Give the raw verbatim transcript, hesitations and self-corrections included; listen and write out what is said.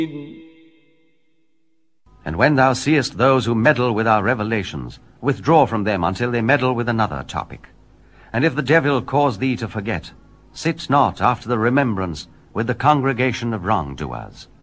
And when thou seest those who meddle with our revelations, withdraw from them until they meddle with another topic. And if the devil cause thee to forget, sit not after the remembrance with the congregation of wrongdoers.